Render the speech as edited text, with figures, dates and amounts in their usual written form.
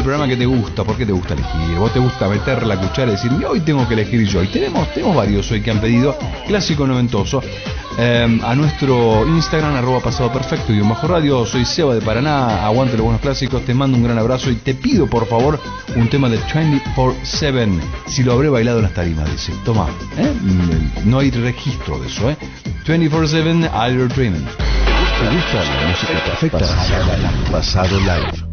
el programa que te gusta. ¿Por qué te gusta elegir? ¿Vos te gusta meter la cuchara y decir, hoy tengo que elegir yo? Y tenemos varios hoy que han pedido clásico noventoso. A nuestro Instagram, @pasadoperfecto _radio. Soy Seba de Paraná, aguante los buenos clásicos. Te mando un gran abrazo y te pido por favor un tema de 24/7. Si lo habré bailado en las tarimas, dice. Toma, no hay registro de eso, 24/7, Are You Dreaming? ¿Te gusta la música perfecta? Pasado Live.